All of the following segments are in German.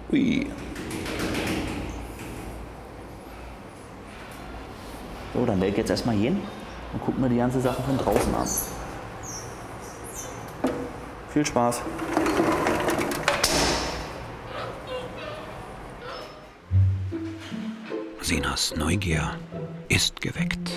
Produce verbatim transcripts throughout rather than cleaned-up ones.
Hui. So, dann werde ich jetzt erstmal gehen und gucken mir die ganze Sache von draußen an. Viel Spaß. Sinas Neugier ist geweckt.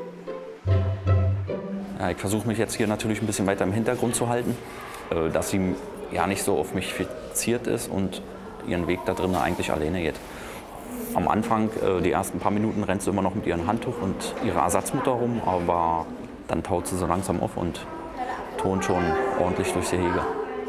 Ja, ich versuche mich jetzt hier natürlich ein bisschen weiter im Hintergrund zu halten, äh, dass sie ja nicht so auf mich fixiert ist und ihren Weg da drinnen eigentlich alleine geht. Am Anfang, äh, die ersten paar Minuten, rennt sie immer noch mit ihrem Handtuch und ihrer Ersatzmutter rum, aber dann taut sie so langsam auf und turnt schon ordentlich durchs Gehege.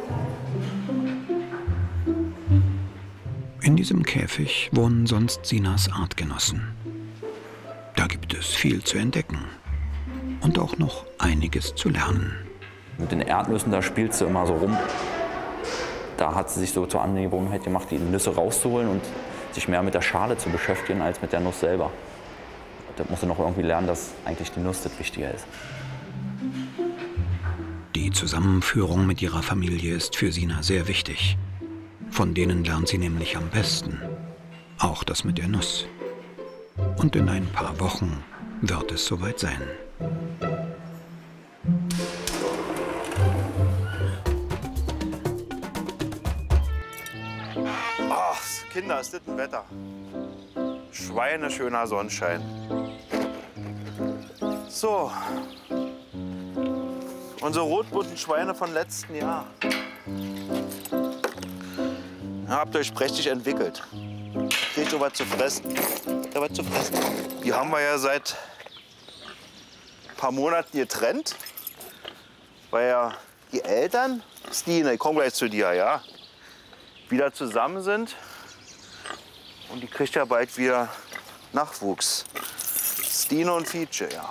In diesem Käfig wohnen sonst Sinas Artgenossen. Da gibt es viel zu entdecken und auch noch einiges zu lernen. Mit den Erdnüssen, da spielt sie immer so rum. Da hat sie sich so zur Angewohnheit gemacht, die Nüsse rauszuholen und sich mehr mit der Schale zu beschäftigen als mit der Nuss selber. Da muss sie noch irgendwie lernen, dass eigentlich die Nuss das Wichtige ist. Die Zusammenführung mit ihrer Familie ist für Sina sehr wichtig. Von denen lernt sie nämlich am besten. Auch das mit der Nuss. Und in ein paar Wochen wird es soweit sein. Ach, Kinder, ist das ein Wetter. Schweineschöner Sonnenschein. So. Unsere rotbunten Schweine von letzten Jahr. Habt euch prächtig entwickelt. Kriegt ihr was zu fressen. Habt ihr was zu fressen? Die haben wir ja seit ein paar Monaten getrennt, weil ja die Eltern, Stine, ich komme gleich zu dir, ja, wieder zusammen sind. Und die kriegt ja bald wieder Nachwuchs. Stine und Fietsche, ja.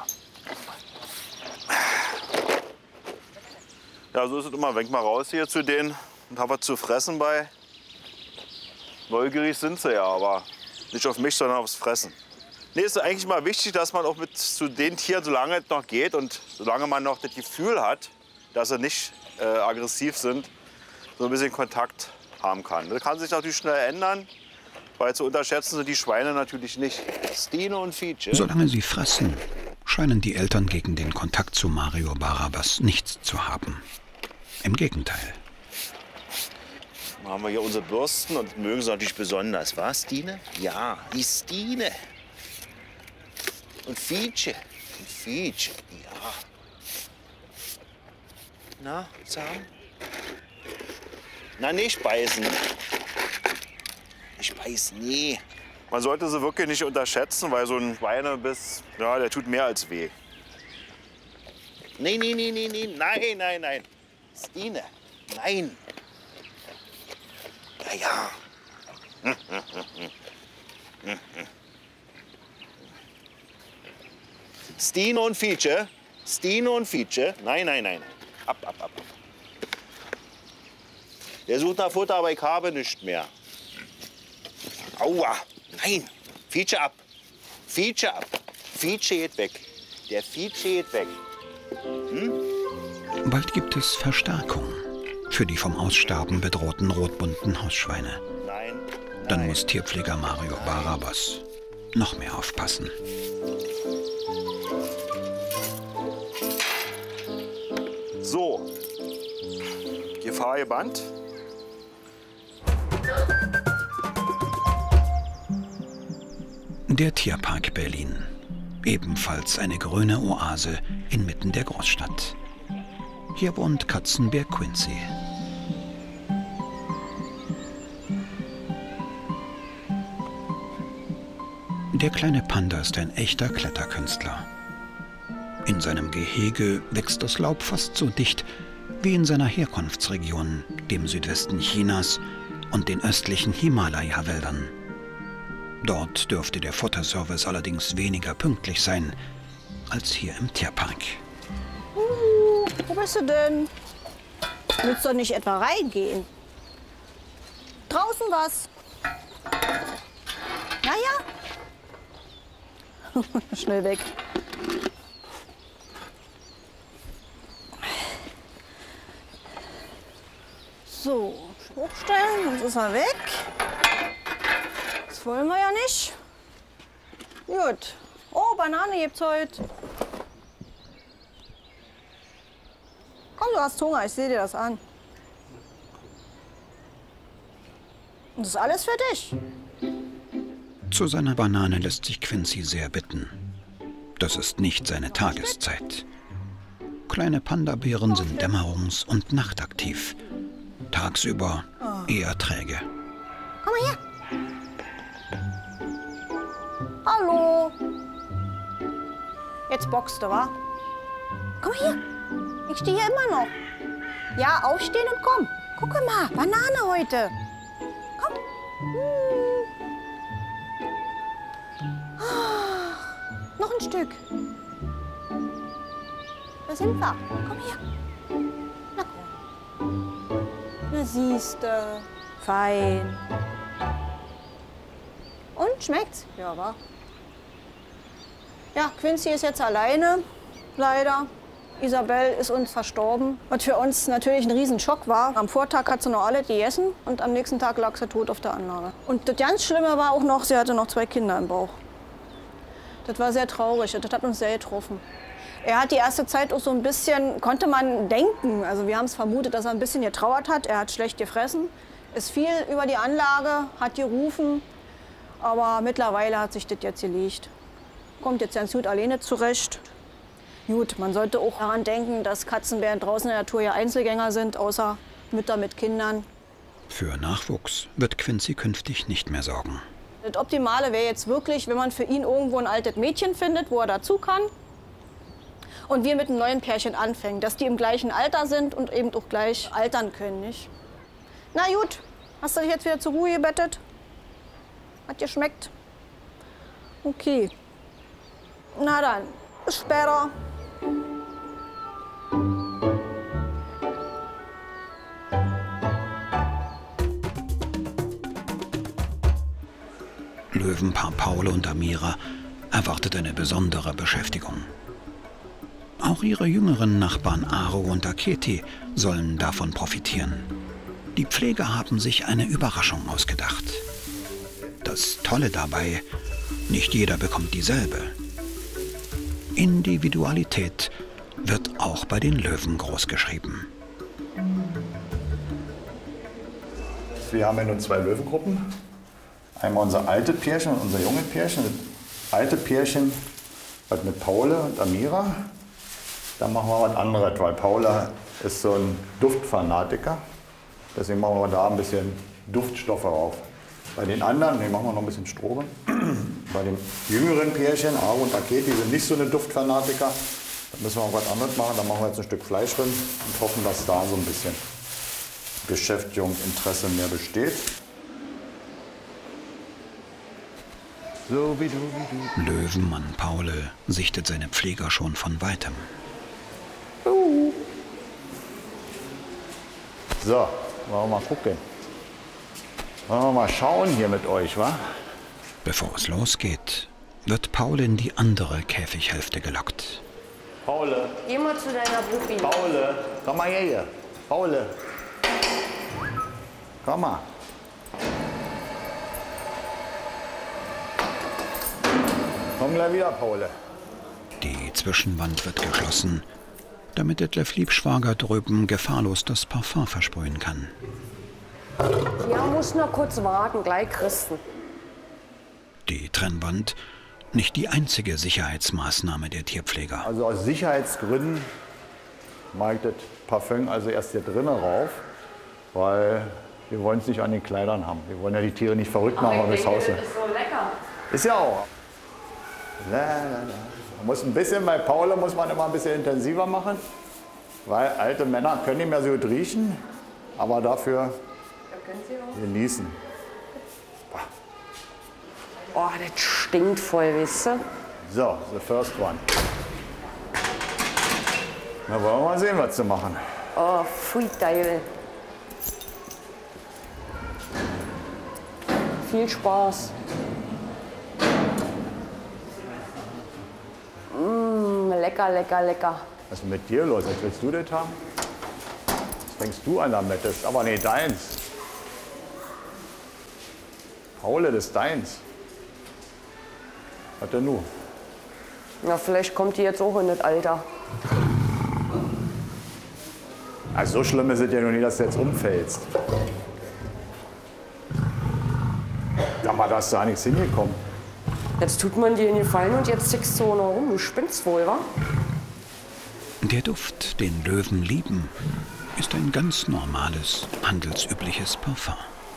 Ja, so ist es immer. Wenn ich mal raus hier zu denen und habe was zu fressen bei. Neugierig sind sie ja, aber nicht auf mich, sondern aufs Fressen. Nee, es ist eigentlich mal wichtig, dass man auch mit zu den Tieren, solange es noch geht und solange man noch das Gefühl hat, dass sie nicht äh, aggressiv sind, so ein bisschen Kontakt haben kann. Das kann sich natürlich schnell ändern, weil zu unterschätzen sind die Schweine natürlich nicht. Stine und Fietsche. Solange sie fressen, scheinen die Eltern gegen den Kontakt zu Mario Barabas nichts zu haben. Im Gegenteil. Dann haben wir hier unsere Bürsten und mögen sie natürlich besonders. Was, Stine? Ja, die Stine. Und Fietsche. Und Fietsche, ja. Na, zahm? Na, nicht beißen. Nicht beißen, nee. Man sollte sie wirklich nicht unterschätzen, weil so ein Schweinebiss, ja, der tut mehr als weh. Nee, nee, nee, nee, nee, nein, nein, nein. Stine, nein. Ja, ja. Stine und Fietsche. Stine und Fietsche. Nein, nein, nein. Ab, ab, ab. Der sucht nach Futter, aber ich habe nichts mehr. Aua. Nein. Fietsche ab. Fietsche ab. Fietsche geht weg. Der Fietsche geht weg. Hm? Bald gibt es Verstärkung für die vom Aussterben bedrohten rotbunten Hausschweine. Nein, nein. Dann muss Tierpfleger Mario Barabas noch mehr aufpassen. So, Gefahr gebannt. Der Tierpark Berlin. Ebenfalls eine grüne Oase inmitten der Großstadt. Hier wohnt Katzenbär Quincy. Der kleine Panda ist ein echter Kletterkünstler. In seinem Gehege wächst das Laub fast so dicht wie in seiner Herkunftsregion, dem Südwesten Chinas und den östlichen Himalaya-Wäldern. Dort dürfte der Futterservice allerdings weniger pünktlich sein als hier im Tierpark. Uh, wo bist du denn? Willst du doch nicht etwa reingehen? Draußen was? Naja. Schnell weg. So, hochstellen, jetzt ist er weg. wollen wir ja nicht. Gut. Oh, Banane gibt's heute. Komm, du hast Hunger, ich sehe dir das an. Und das ist alles für dich. Zu seiner Banane lässt sich Quincy sehr bitten. Das ist nicht seine Tageszeit. Kleine Panda-Bären sind dämmerungs- und nachtaktiv. Tagsüber eher träge. Komm mal her. Hallo. Jetzt boxt du, wa? Komm mal her. Ich stehe hier immer noch. Ja, aufstehen und komm. Guck mal, Banane heute. Komm. Hm. Ah, noch ein Stück. Da sind wir. Komm her. Na komm. Na siehste. Fein. Und, schmeckt's? Ja, wa? Ja, Quincy ist jetzt alleine, leider. Isabel ist uns verstorben, was für uns natürlich ein Riesenschock war. Am Vortag hat sie noch alle gegessen und am nächsten Tag lag sie tot auf der Anlage. Und das ganz Schlimme war auch noch, sie hatte noch zwei Kinder im Bauch. Das war sehr traurig, das hat uns sehr getroffen. Er hat die erste Zeit auch so ein bisschen, konnte man denken, also wir haben es vermutet, dass er ein bisschen getrauert hat. Er hat schlecht gefressen, ist viel über die Anlage, hat gerufen, aber mittlerweile hat sich das jetzt gelegt. Kommt jetzt ganz gut alleine zurecht. Gut, man sollte auch daran denken, dass Katzenbären draußen in der Natur ja Einzelgänger sind, außer Mütter mit Kindern. Für Nachwuchs wird Quincy künftig nicht mehr sorgen. Das Optimale wäre jetzt wirklich, wenn man für ihn irgendwo ein altes Mädchen findet, wo er dazu kann. Und wir mit einem neuen Pärchen anfangen, dass die im gleichen Alter sind und eben auch gleich altern können, nicht? Na gut, hast du dich jetzt wieder zur Ruhe gebettet? Hat dir schmeckt? Okay. Na dann, bis später. Löwenpaar Paul und Amira erwartet eine besondere Beschäftigung. Auch ihre jüngeren Nachbarn Aro und Aketi sollen davon profitieren. Die Pfleger haben sich eine Überraschung ausgedacht. Das Tolle dabei, nicht jeder bekommt dieselbe. Individualität wird auch bei den Löwen großgeschrieben. Wir haben ja nun zwei Löwengruppen. Einmal unser alte Pärchen und unser junge Pärchen. Das alte Pärchen hat mit Paula und Amira. Da machen wir was anderes, weil Paula ist so ein Duftfanatiker. Deswegen machen wir da ein bisschen Duftstoffe drauf. Bei den anderen, ne, machen wir noch ein bisschen Stroh. Bei dem jüngeren Pärchen, Aro und Aketi, sind nicht so eine Duftfanatiker. Da müssen wir auch was anderes machen. Da machen wir jetzt ein Stück Fleisch drin und hoffen, dass da so ein bisschen Beschäftigung, Interesse mehr besteht. So wie du, wie du. Löwenmann Paul sichtet seine Pfleger schon von weitem. Uh. So, wollen wir mal gucken. Wollen wir mal schauen hier mit euch, wa? Bevor es losgeht, wird Paul in die andere Käfighälfte gelockt. Paul. Geh mal zu deiner Bruppi. Paul, komm mal her hier. Paul. Komm mal. Komm gleich wieder, Paul. Die Zwischenwand wird geschlossen, damit Detlef Liebschwager drüben gefahrlos das Parfum versprühen kann. Ja, muss noch kurz warten, gleich Christen. Die Trennwand, nicht die einzige Sicherheitsmaßnahme der Tierpfleger. Also aus Sicherheitsgründen mache ich das Parfüm also erst hier drinnen rauf, weil wir wollen es nicht an den Kleidern haben. Wir wollen ja die Tiere nicht verrückt machen, aber das Haus. Das ist so lecker. Ist ja auch. La, la, la. Man muss ein bisschen, bei Paula muss man immer ein bisschen intensiver machen, weil alte Männer können nicht mehr so gut riechen, aber dafür genießen. Oh, das stinkt voll, weißt du? So, the first one. Na, wollen wir mal sehen, was zu machen. Oh, pfui, geil. Viel Spaß. Mmh, lecker, lecker, lecker. Was ist mit dir los? Jetzt willst du das haben? Was fängst du an damit? Das ist aber nicht deins. Paule, das ist deins. Was denn nun? Na, vielleicht kommt die jetzt auch in das Alter. Also so schlimm ist es ja noch nie, dass du jetzt umfällst. Da mal, da hast du da nichts hingekommen. Jetzt tut man dir einen Gefallen und jetzt tickst du noch rum. Du spinnst wohl, wa? Der Duft, den Löwen lieben, ist ein ganz normales, handelsübliches Parfum.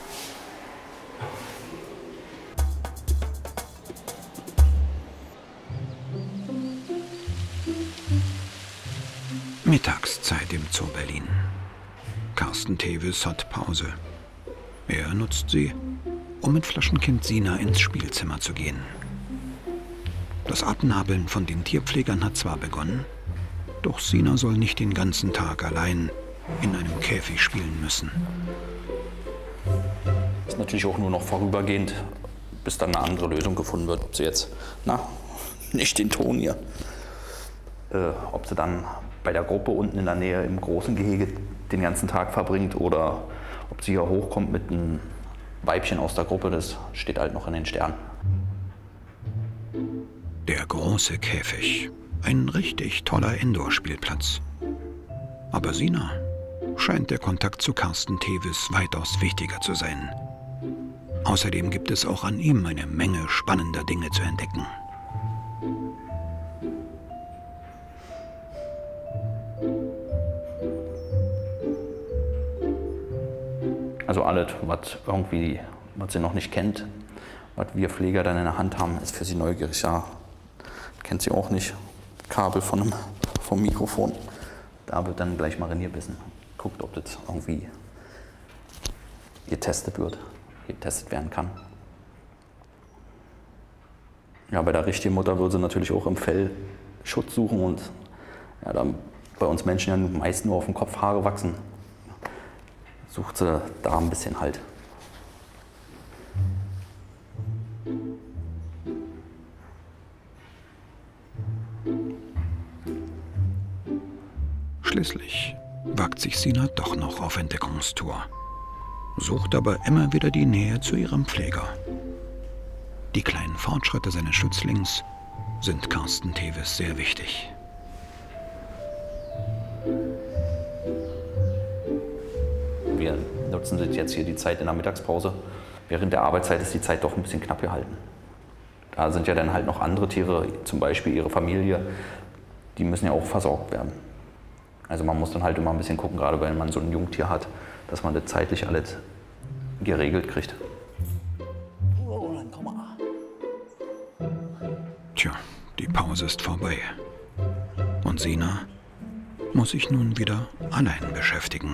Mittagszeit im Zoo Berlin. Carsten Tevis hat Pause. Er nutzt sie, um mit Flaschenkind Sina ins Spielzimmer zu gehen. Das Abnabeln von den Tierpflegern hat zwar begonnen, doch Sina soll nicht den ganzen Tag allein in einem Käfig spielen müssen. Ist natürlich auch nur noch vorübergehend, bis dann eine andere Lösung gefunden wird. Ob sie jetzt, na, nicht den Ton hier, äh, ob sie dann bei der Gruppe unten in der Nähe im großen Gehege den ganzen Tag verbringt oder ob sie hier hochkommt mit einem Weibchen aus der Gruppe, das steht halt noch in den Sternen. Der große Käfig. Ein richtig toller Indoor-Spielplatz. Aber Sina scheint der Kontakt zu Carsten Tevis weitaus wichtiger zu sein. Außerdem gibt es auch an ihm eine Menge spannender Dinge zu entdecken. Also alles, was irgendwie, was sie noch nicht kennt, was wir Pfleger dann in der Hand haben, ist für sie neugierig. Ja, kennt sie auch nicht. Kabel von einem, vom Mikrofon. Da wird dann gleich mal reingebissen. Guckt, ob das irgendwie getestet wird, getestet werden kann. Ja, bei der richtigen Mutter würde sie natürlich auch im Fell Schutz suchen und ja, da bei uns Menschen ja meist nur auf dem Kopf Haare wachsen, sucht sie da ein bisschen Halt. Schließlich wagt sich Sina doch noch auf Entdeckungstour, sucht aber immer wieder die Nähe zu ihrem Pfleger. Die kleinen Fortschritte seines Schützlings sind Carsten Tevis sehr wichtig. Wir nutzen jetzt hier die Zeit in der Mittagspause. Während der Arbeitszeit ist die Zeit doch ein bisschen knapp gehalten. Da sind ja dann halt noch andere Tiere, zum Beispiel ihre Familie, die müssen ja auch versorgt werden. Also man muss dann halt immer ein bisschen gucken, gerade wenn man so ein Jungtier hat, dass man das zeitlich alles geregelt kriegt. Tja, die Pause ist vorbei. Und Sina muss sich nun wieder allein beschäftigen.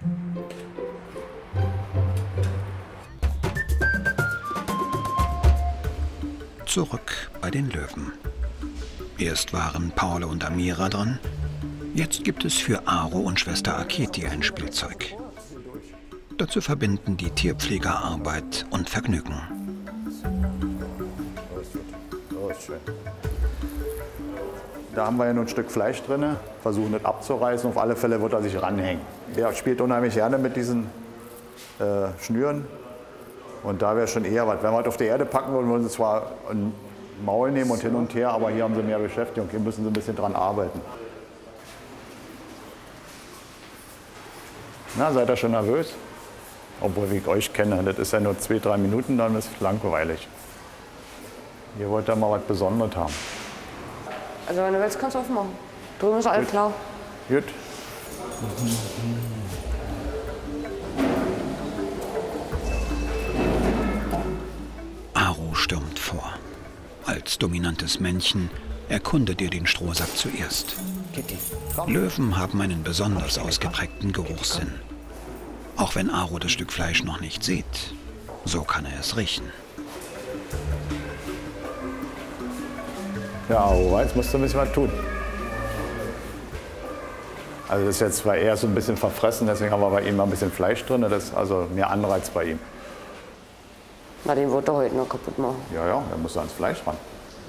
Zurück bei den Löwen. Erst waren Paula und Amira dran. Jetzt gibt es für Aro und Schwester Aketi ein Spielzeug. Dazu verbinden die Tierpfleger Arbeit und Vergnügen. So ist schön. Da haben wir ja nur ein Stück Fleisch drin, versuchen das abzureißen. Auf alle Fälle wird er sich ranhängen. Er spielt unheimlich gerne mit diesen äh, Schnüren. Und da wäre schon eher was. Wenn wir es auf die Erde packen würden, würden sie zwar ein Maul nehmen und hin und her, aber hier haben sie mehr Beschäftigung. Hier müssen sie ein bisschen dran arbeiten. Na, seid ihr schon nervös? Obwohl, wie ich euch kenne, das ist ja nur zwei, drei Minuten, dann ist es langweilig. Ihr wollt ja mal was Besonderes haben. Also wenn du willst, kannst du aufmachen. Drüben ist alles klar. Gut. Aro stürmt vor. Als dominantes Männchen erkundet er den Strohsack zuerst. Löwen haben einen besonders ausgeprägten Geruchssinn. Auch wenn Aro das Stück Fleisch noch nicht sieht, so kann er es riechen. Ja, aber jetzt musst du ein bisschen was tun. Also das ist jetzt zwar eher so ein bisschen verfressen, deswegen haben wir bei ihm mal ein bisschen Fleisch drin. Das ist also mehr Anreiz bei ihm. Na, den wird er heute noch kaputt machen. Ja, ja, er muss ans Fleisch ran.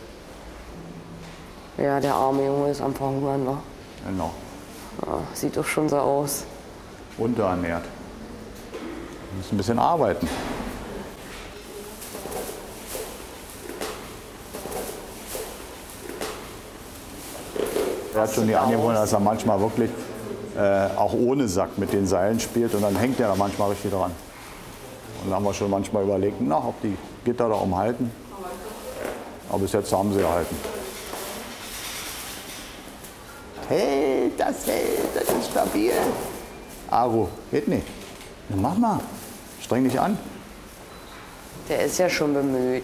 Ja, der arme Junge ist am Verhungern, wa? Genau. Ja, sieht doch schon so aus. Unterernährt. Wir müssen ein bisschen arbeiten. Er hat schon die Angewohnheit, dass er manchmal wirklich äh, auch ohne Sack mit den Seilen spielt und dann hängt er da manchmal richtig dran. Und da haben wir schon manchmal überlegt, na, ob die Gitter da umhalten. Aber bis jetzt haben sie gehalten. Hey, das hält, das ist stabil. Aro, geht nicht. Na, mach mal, streng dich an. Der ist ja schon bemüht.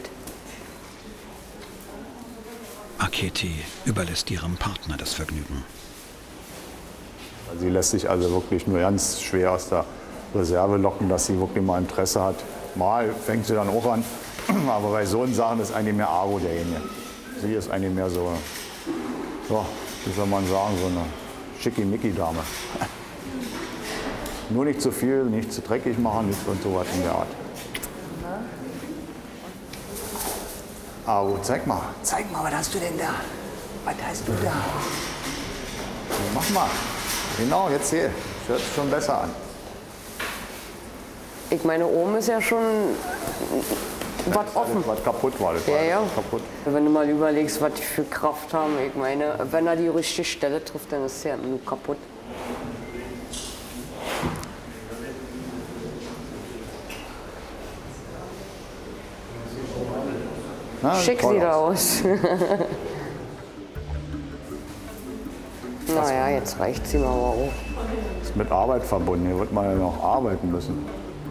Aketi überlässt ihrem Partner das Vergnügen. Sie lässt sich also wirklich nur ganz schwer aus der Reserve locken, dass sie wirklich mal Interesse hat. Mal fängt sie dann auch an, aber bei so Sachen ist eigentlich mehr Aro derjenige. Sie ist eigentlich mehr so, ja, wie soll man sagen, so eine Schickimicki-Dame. Nur nicht zu viel, nicht zu dreckig machen, nichts und so was in der Art. Aro, zeig mal, zeig mal, was hast du denn da? Was hast du da? So, mach mal. Genau, jetzt hier. Das hört sich schon besser an. Ich meine, oben ist ja schon was offen. Was kaputt war, das Ja, war ja. kaputt. Wenn du mal überlegst, was die für Kraft haben, ich meine, wenn er die richtige Stelle trifft, dann ist er nur kaputt. Na, Schick toll sieht er aus. aus. Naja, jetzt reicht sie mal aber auch. Ist mit Arbeit verbunden. Hier wird man ja noch arbeiten müssen.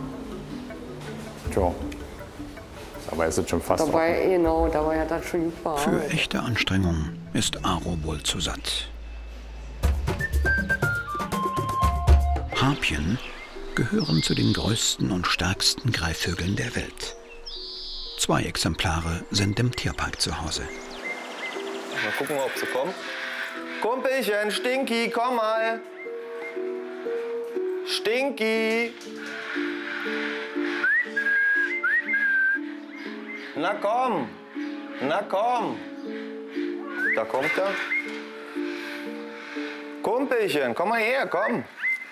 Tja. Aber es ist schon fast Dabei, offen. genau, dabei hat er schon gut Für bearbeitet. echte Anstrengung ist Aro wohl zu satt. Harpyen gehören zu den größten und stärksten Greifvögeln der Welt. Zwei Exemplare sind im Tierpark zu Hause. Mal gucken, ob sie kommen. Kumpelchen, Stinky, komm mal. Stinky. Na komm. Na komm. Da kommt er. Kumpelchen, komm mal her, komm.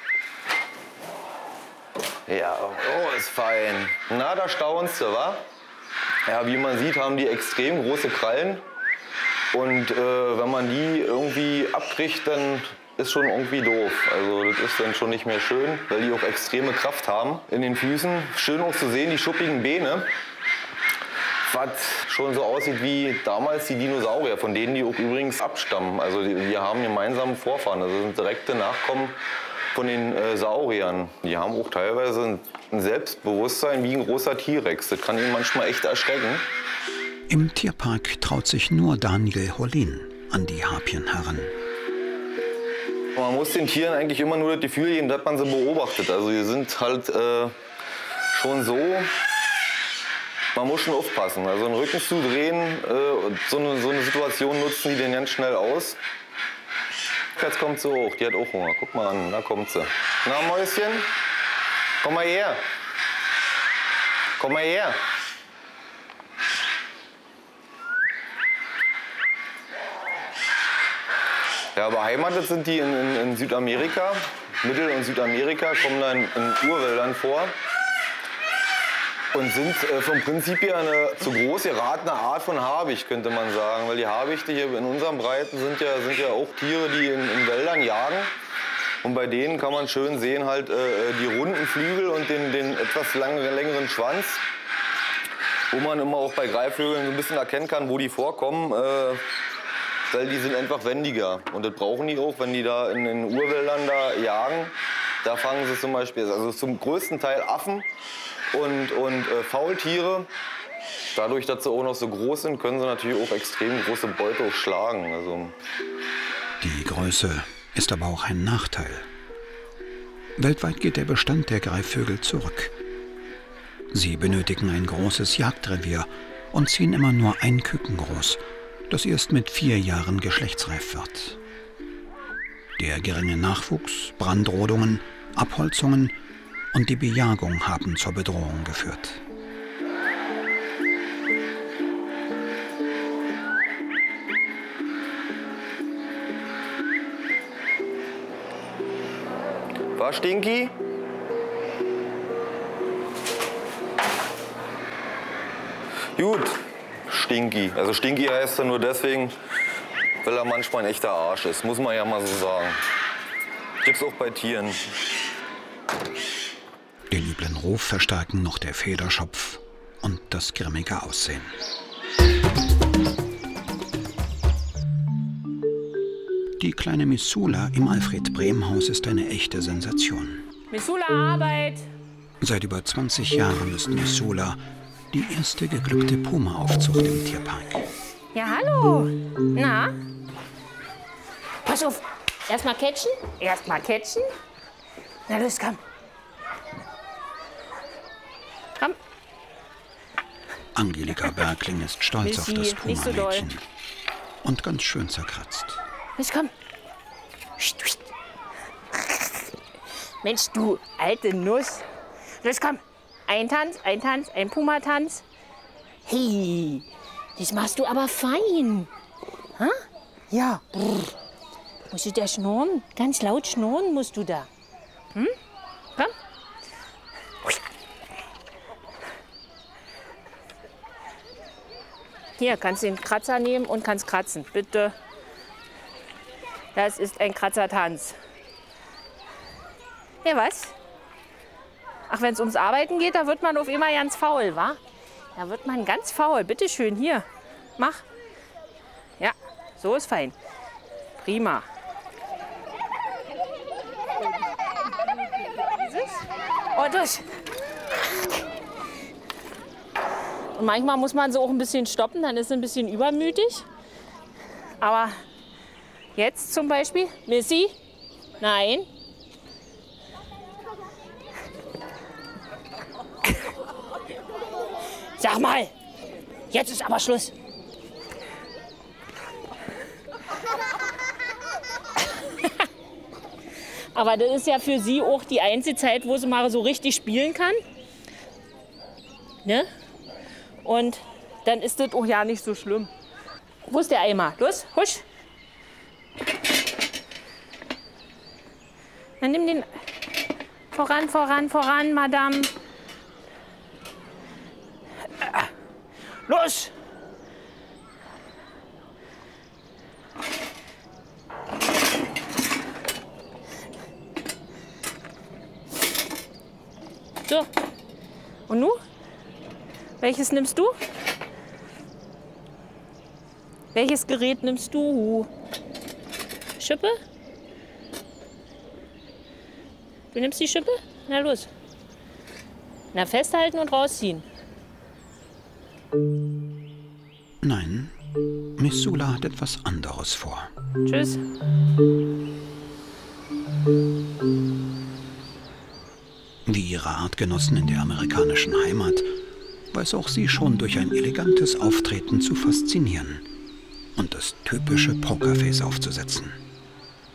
Ja, oh, ist fein. Na, da staunst du, wa? Ja, wie man sieht, haben die extrem große Krallen. Und äh, wenn man die irgendwie abkriegt, dann ist schon irgendwie doof. Also das ist dann schon nicht mehr schön, weil die auch extreme Kraft haben in den Füßen. Schön auch zu sehen, die schuppigen Beine. Was schon so aussieht wie damals die Dinosaurier, von denen die auch übrigens abstammen. Also die, die haben gemeinsame Vorfahren, also sind direkte Nachkommen von den äh, Sauriern. Die haben auch teilweise ein, ein Selbstbewusstsein wie ein großer T-Rex. Das kann ihn manchmal echt erschrecken. Im Tierpark traut sich nur Daniel Hollin an die Harpyen heran. Man muss den Tieren eigentlich immer nur das Gefühl geben, dass man sie beobachtet. Also die sind halt äh, schon so, man muss schon aufpassen. Also den Rücken zu drehen, äh, so, eine, so eine Situation nutzen die den ganz schnell aus. Jetzt kommt sie hoch, die hat auch Hunger. Guck mal an, da kommt sie. Na Mäuschen, komm mal her. Komm mal her. Ja, beheimatet sind die in, in, in Südamerika, Mittel- und Südamerika, kommen dann in Urwäldern vor und sind äh, vom Prinzip her eine zu groß geratene Art von Habicht, könnte man sagen. Weil die Habichte hier in unseren Breiten sind ja, sind ja auch Tiere, die in, in Wäldern jagen. Und bei denen kann man schön sehen, halt äh, die runden Flügel und den, den etwas lang, längeren Schwanz, wo man immer auch bei Greifvögeln so ein bisschen erkennen kann, wo die vorkommen. Äh, Weil die sind einfach wendiger und das brauchen die auch, wenn die da in den Urwäldern da jagen. Da fangen sie zum Beispiel, also zum größten Teil Affen und, und äh, Faultiere. Dadurch, dass sie auch noch so groß sind, können sie natürlich auch extrem große Beute auch schlagen. Also Die Größe ist aber auch ein Nachteil. Weltweit geht der Bestand der Greifvögel zurück. Sie benötigen ein großes Jagdrevier und ziehen immer nur ein Küken groß, das erst mit vier Jahren geschlechtsreif wird. Der geringe Nachwuchs, Brandrodungen, Abholzungen und die Bejagung haben zur Bedrohung geführt. war Stinky? Gut. Stinky. Also Stinky heißt er nur deswegen, weil er manchmal ein echter Arsch ist, muss man ja mal so sagen. Gibt's auch bei Tieren. Den üblen Ruf verstärken noch der Federschopf und das grimmige Aussehen. Die kleine Missula im Alfred-Brehm-Haus ist eine echte Sensation. Missula, Arbeit! Seit über zwanzig Jahren ist Missula die erste geglückte Puma-Aufzucht im Tierpark. Ja, hallo! Na? Pass auf! Erstmal catchen. Erstmal catchen. Na los, komm. Komm. Angelika Bergling ist stolz auf das Puma-Mädchen. Und ganz schön zerkratzt. Los, komm. Mensch, du alte Nuss. Los, komm. Ein Tanz, ein Tanz, ein Puma-Tanz. Hey, das machst du aber fein. Ha? Ja. Brr. Musst du da schnurren? Ganz laut schnurren musst du da. Hm? Komm. Hier, kannst du den Kratzer nehmen und kannst kratzen. Bitte. Das ist ein Kratzertanz. Ja, was? Ach, wenn es ums Arbeiten geht, da wird man auf immer ganz faul, wa? Da wird man ganz faul. Bitte schön, hier. Mach. Ja, so ist fein. Prima. Oh, das. Und manchmal muss man so auch ein bisschen stoppen, dann ist es ein bisschen übermütig. Aber jetzt zum Beispiel, Missy, nein. Sag mal, jetzt ist aber Schluss. Aber das ist ja für sie auch die einzige Zeit, wo sie mal so richtig spielen kann. Ne? Und dann ist das auch ja nicht so schlimm. Wo ist der Eimer? Los, husch. Dann nimm den voran, voran, voran, Madame. Los! So. Und nun? Welches nimmst du? Welches Gerät nimmst du? Schippe? Du nimmst die Schippe? Na los. Na, festhalten und rausziehen. Nein, Missula hat etwas anderes vor. Tschüss. Wie ihre Artgenossen in der amerikanischen Heimat weiß auch sie schon durch ein elegantes Auftreten zu faszinieren und das typische Pokerface aufzusetzen.